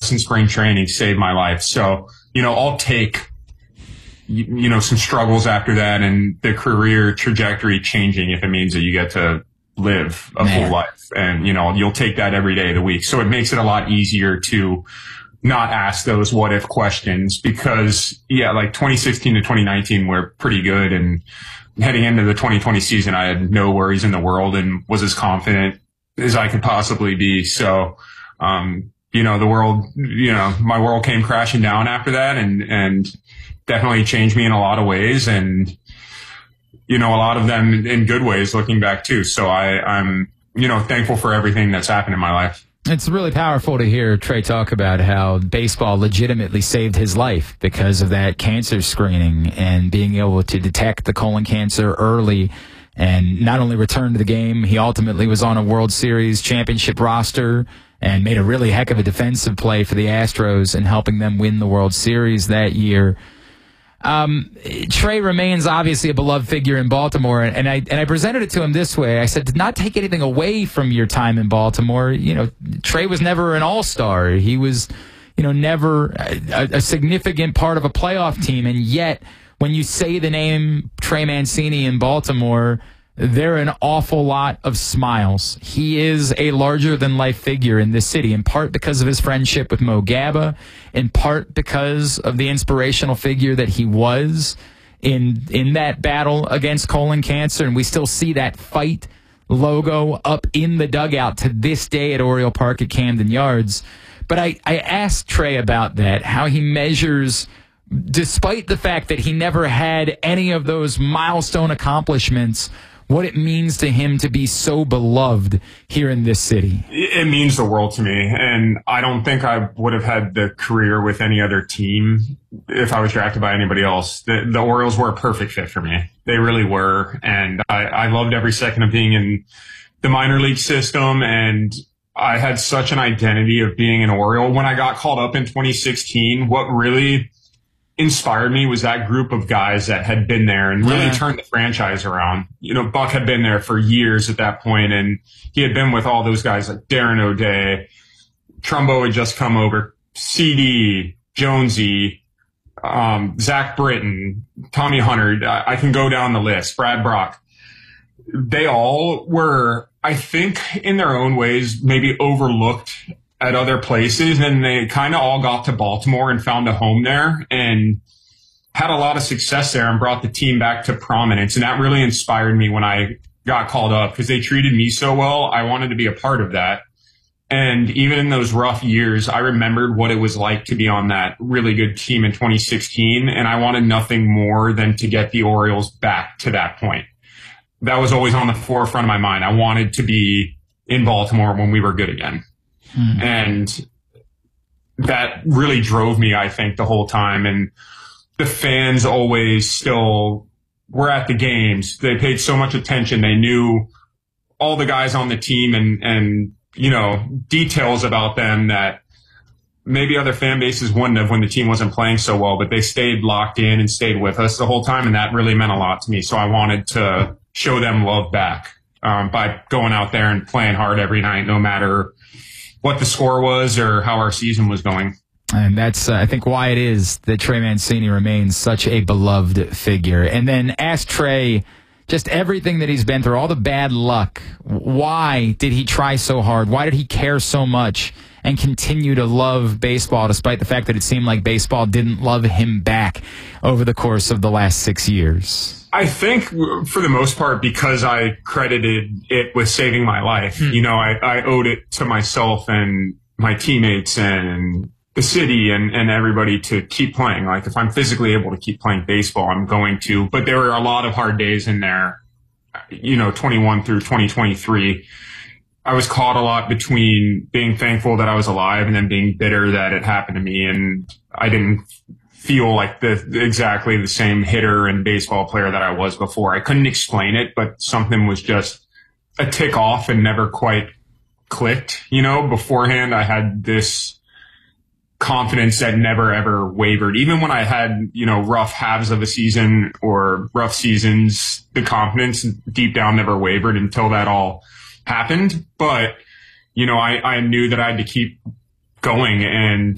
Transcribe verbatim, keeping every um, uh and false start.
in spring training saved my life. So, you know, I'll take, you, you know, some struggles after that and the career trajectory changing if it means that you get to live a Man. full life. And, you know, you'll take that every day of the week. So it makes it a lot easier to not ask those what if questions because, yeah, like twenty sixteen to twenty nineteen were pretty good. And heading into the twenty twenty season, I had no worries in the world and was as confident as I could possibly be. So, um, you know, the world, you know, my world came crashing down after that and, and definitely changed me in a lot of ways. And, you know, a lot of them in good ways looking back too. So I, I'm, you know, thankful for everything that's happened in my life. It's really powerful to hear Trey talk about how baseball legitimately saved his life because of that cancer screening and being able to detect the colon cancer early and not only return to the game, he ultimately was on a World Series championship roster and made a really heck of a defensive play for the Astros in helping them win the World Series that year. Um, Trey remains obviously a beloved figure in Baltimore, and I and I presented it to him this way. I said, "Did not take anything away from your time in Baltimore. You know, Trey was never an all-star. He was, you know, never a, a significant part of a playoff team. And yet, when you say the name Trey Mancini in Baltimore, there are an awful lot of smiles. He is a larger-than-life figure in this city, in part because of his friendship with Mo Gaba, in part because of the inspirational figure that he was in in that battle against colon cancer. And we still see that fight logo up in the dugout to this day at Oriole Park at Camden Yards. But I, I asked Trey about that, how he measures, despite the fact that he never had any of those milestone accomplishments, what it means to him to be so beloved here in this city. It means the world to me. And I don't think I would have had the career with any other team if I was drafted by anybody else. The, the Orioles were a perfect fit for me. They really were. And I, I loved every second of being in the minor league system. And I had such an identity of being an Oriole. When I got called up in twenty sixteen, what really inspired me was that group of guys that had been there and really yeah. turned the franchise around. You know, Buck had been there for years at that point, and he had been with all those guys like Darren O'Day, Trumbo had just come over, C D, Jonesy, um, Zach Britton, Tommy Hunter. I, I can go down the list, Brad Brock. They all were, I think, in their own ways, maybe overlooked at other places, and they kind of all got to Baltimore and found a home there and had a lot of success there and brought the team back to prominence. And that really inspired me when I got called up because they treated me so well. I wanted to be a part of that. And even in those rough years, I remembered what it was like to be on that really good team in twenty sixteen. And I wanted nothing more than to get the Orioles back to that point. That was always on the forefront of my mind. I wanted to be in Baltimore when we were good again. Hmm. And that really drove me, I think, the whole time. And the fans always still were at the games. They paid so much attention. They knew all the guys on the team and, and, you know, details about them that maybe other fan bases wouldn't have when the team wasn't playing so well, but they stayed locked in and stayed with us the whole time. And that really meant a lot to me. So I wanted to show them love back, um, by going out there and playing hard every night, no matter what the score was or how our season was going. And that's, uh, I think, why it is that Trey Mancini remains such a beloved figure. And then ask Trey just everything that he's been through, all the bad luck. Why did he try so hard? Why did he care so much and continue to love baseball despite the fact that it seemed like baseball didn't love him back over the course of the last six years? I think for the most part, because I credited it with saving my life. Hmm. You know, I, I owed it to myself and my teammates and the city and, and everybody to keep playing. Like, if I'm physically able to keep playing baseball, I'm going to. But there were a lot of hard days in there, you know, twenty-one through twenty twenty-three. I was caught a lot between being thankful that I was alive and then being bitter that it happened to me. And I didn't feel like the exactly the same hitter and baseball player that I was before. I couldn't explain it, but something was just a tick off and never quite clicked. You know, beforehand, I had this confidence that never, ever wavered. Even when I had, you know, rough halves of a season or rough seasons, the confidence deep down never wavered until that all happened. But, you know, I, I knew that I had to keep going, and